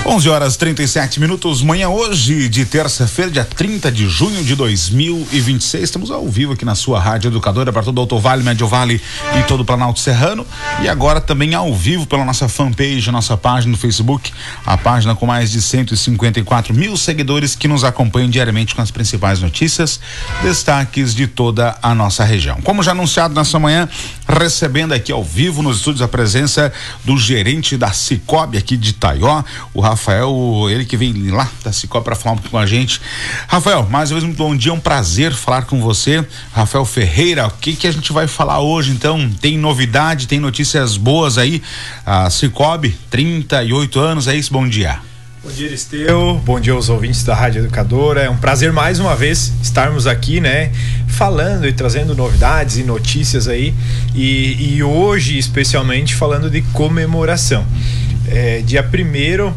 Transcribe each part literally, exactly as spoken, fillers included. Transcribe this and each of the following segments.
onze horas e trinta e sete minutos, manhã hoje de terça-feira, dia trinta de junho de dois mil e vinte e seis. Estamos ao vivo aqui na sua Rádio Educadora para todo o Alto Vale, Médio Vale e todo o Planalto Serrano. E agora também ao vivo pela nossa fanpage, nossa página no Facebook, a página com mais de cento e cinquenta e quatro mil seguidores que nos acompanham diariamente com as principais notícias, destaques de toda a nossa região. Como já anunciado nessa manhã, recebendo aqui ao vivo nos estúdios a presença do gerente da Cicobi aqui de Itaió, o Rafael, ele que vem lá da Cicobi para falar um pouco com a gente. Rafael, mais uma vez um bom dia, um prazer falar com você. Rafael Ferreira, o que que a gente vai falar hoje então? Tem novidade, tem notícias boas aí? A Cicobi, trinta e oito anos, é isso? Bom dia. Bom dia, Aristeu, bom dia aos ouvintes da Rádio Educadora. É um prazer mais uma vez estarmos aqui, né, falando e trazendo novidades e notícias aí, e, e hoje especialmente falando de comemoração. É, dia primeiro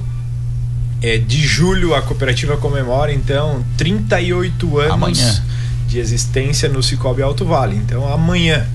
é, de julho a cooperativa comemora então trinta e oito anos amanhã. De existência no Cicobi Alto Vale. Então amanhã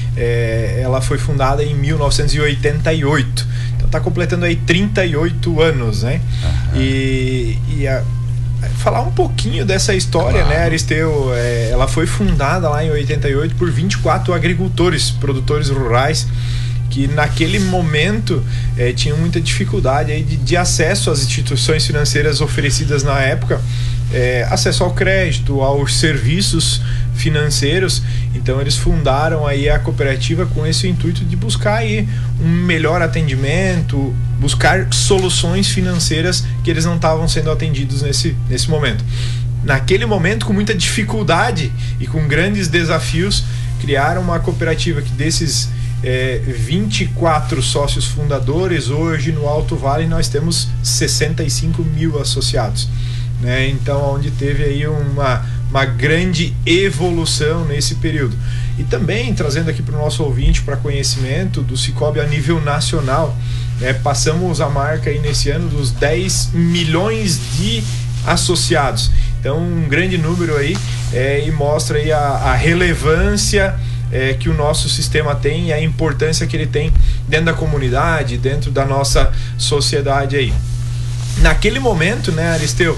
é, ela foi fundada em mil novecentos e oitenta e oito, então está completando aí trinta e oito anos, né? Uhum. E, e a, falar um pouquinho dessa história, claro, né, Aristeu? É, ela foi fundada lá em oitenta e oito por vinte e quatro agricultores, produtores rurais, que naquele momento eh, tinham muita dificuldade aí de, de acesso às instituições financeiras oferecidas na época, eh, acesso ao crédito, aos serviços financeiros. Então eles fundaram aí a cooperativa com esse intuito de buscar aí um melhor atendimento, buscar soluções financeiras que eles não estavam sendo atendidos nesse, nesse momento. Naquele momento, com muita dificuldade e com grandes desafios, criaram uma cooperativa que desses É, vinte e quatro sócios fundadores, hoje no Alto Vale nós temos sessenta e cinco mil associados, né? Então, onde teve aí uma, uma grande evolução nesse período. E também trazendo aqui para o nosso ouvinte, para conhecimento do Cicobi a nível nacional, né? Passamos a marca aí nesse ano dos dez milhões de associados. Então, um grande número aí, é, e mostra aí a, a relevância É, que o nosso sistema tem e a importância que ele tem dentro da comunidade, dentro da nossa sociedade aí. Naquele momento, né, Aristeu,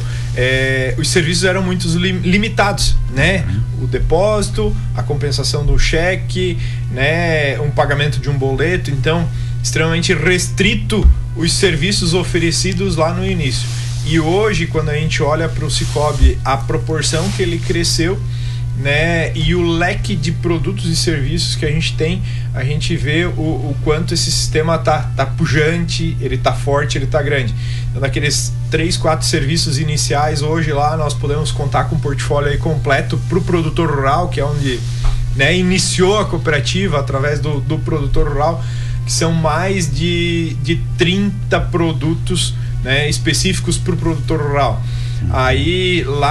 é, os serviços eram muito lim, limitados, né? O depósito, a compensação do cheque, né, um pagamento de um boleto, então extremamente restrito os serviços oferecidos lá no início. E hoje, quando a gente olha para o Cicobi, a proporção que ele cresceu, né, e o leque de produtos e serviços que a gente tem, a gente vê o, o quanto esse sistema tá, tá pujante, ele tá forte, ele tá grande. Então, daqueles três, quatro serviços iniciais, hoje lá nós podemos contar com um portfólio aí completo para o produtor rural, que é onde, né, iniciou a cooperativa, através do, do produtor rural, que são mais de, de trinta produtos, né, específicos para o produtor rural. Aí lá